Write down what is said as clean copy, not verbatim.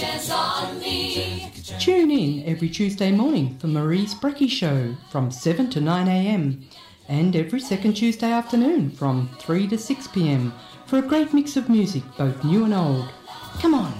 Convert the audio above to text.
Tune in every Tuesday morning for Marie's Brekkie Show from 7 to 9 a.m. and every second Tuesday afternoon from 3 to 6 p.m. for a great mix of music, both new and old. Come on,